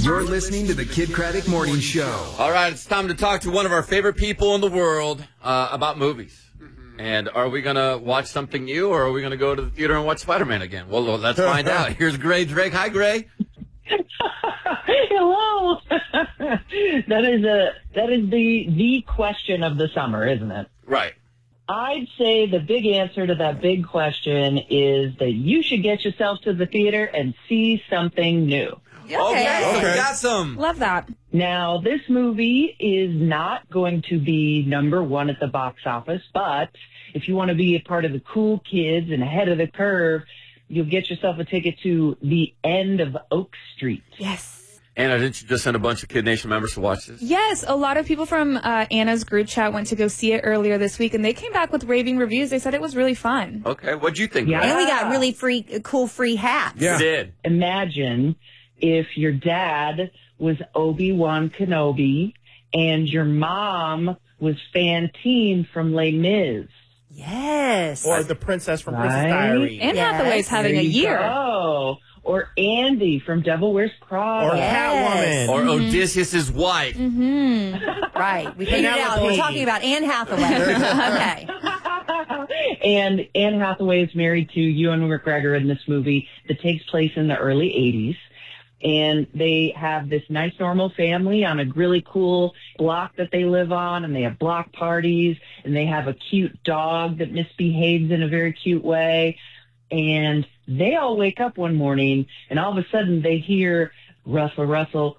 You're listening to the Kid Craddock Morning Show. All right, it's time to talk to one of our favorite people in the world about movies. And are we going to watch something new, or are we going to go to the theater and watch Spider-Man again? Well, let's find out. Here's Gray Drake. Hi, Gray. Hello. That is the question of the summer, isn't it? Right. I'd say the big answer to that big question is that you should get yourself to the theater and see something new. Okay. Got some. Love that. Now, this movie is not going to be number one at the box office, but if you want to be a part of the cool kids and ahead of the curve, you'll get yourself a ticket to The End of Oak Street. Yes. Anna, didn't you just send a bunch of Kid Nation members to watch this? Yes, a lot of people from Anna's group chat went to go see it earlier this week, and they came back with raving reviews. They said it was really fun. Okay, what'd you think? Yeah. Gray? And we got really cool free hats. You did. Imagine if your dad was Obi-Wan Kenobi and your mom was Fantine from Les Mis. Yes. Or the princess from Princess Right? Diaries. Anne Yes. Hathaway's having a year. Oh, or Andy from Devil Wears Prada. Or Yes. Catwoman. Or Odysseus' wife. Right. We figured it out. We're Penelope. talking about Anne Hathaway. Okay. And Anne Hathaway is married to Ewan McGregor in this movie that takes place in the early 80s. And they have this nice, normal family on a really cool block that they live on, and they have block parties, and they have a cute dog that misbehaves in a very cute way. And they all wake up one morning, and all of a sudden they hear Russell, Russell.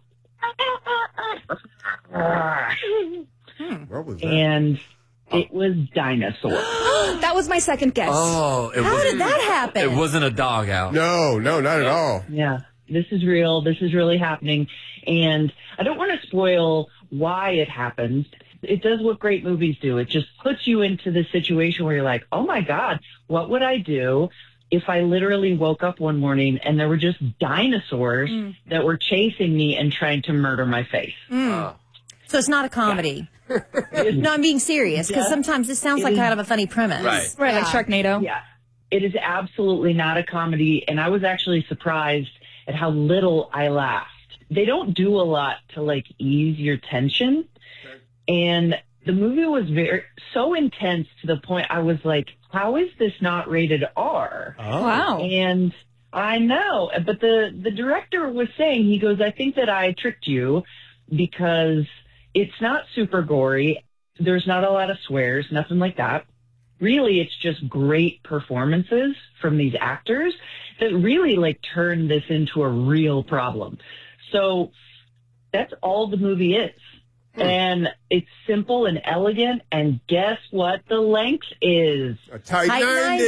What was that? And it was dinosaurs. That was my second guess. Oh, How did that happen? It wasn't a dog out. No, not at all. Yeah, this is real. This is really happening. And I don't want to spoil why it happens. It does what great movies do. It just puts you into the situation where you're like, oh, my God, what would I do if I literally woke up one morning and there were just dinosaurs that were chasing me and trying to murder my face? So it's not a comedy. No, I'm being serious, because sometimes this sounds like kind of a funny premise. Right. Right, like Sharknado. Yeah, it is absolutely not a comedy, and I was actually surprised at how little I laughed. They don't do a lot to, like, ease your tension, and the movie was so intense to the point I was like, how is this not rated R? Oh. Wow. And I know, but the director was saying, he goes, I think that I tricked you because it's not super gory. There's not a lot of swears, nothing like that. Really, it's just great performances from these actors that really, like, turn this into a real problem. So that's all the movie is. And it's simple and elegant. And guess what the length is? A tight Tight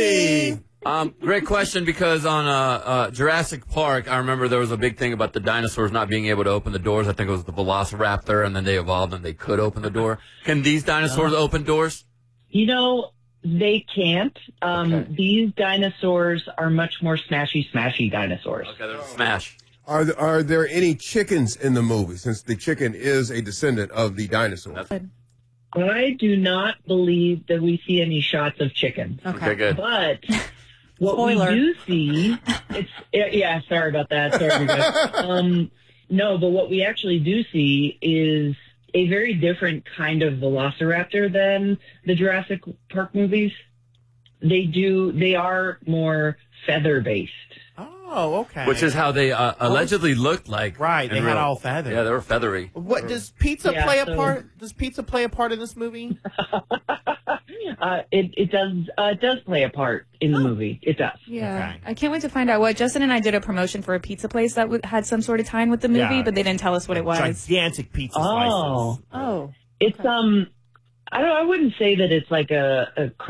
90. Great question, because on Jurassic Park, I remember there was a big thing about the dinosaurs not being able to open the doors. I think it was the Velociraptor, and then they evolved and they could open the door. Can these dinosaurs open doors? You know, they can't. These dinosaurs are much more smashy dinosaurs. Okay, there's a smash. Are there any chickens in the movie, since the chicken is a descendant of the dinosaur? I do not believe that we see any shots of chicken. Okay, good. But what Spoiler. we do see, sorry about that. Sorry, guys. No, but what we actually do see is a very different kind of velociraptor than the Jurassic Park movies. They are more feather-based. Oh, okay. Which is how they allegedly looked like. Right, they had all feathers. Yeah, they were feathery. What does pizza Yeah, play a so- part? Does pizza play a part in this movie? It does play a part in the movie. It does. Yeah. Okay. I can't wait to find out what. Justin and I did a promotion for a pizza place that had some sort of tie-in with the movie, Yeah. but they didn't tell us what it was. Gigantic pizza Oh. slices. Oh. It's I wouldn't say that it's like a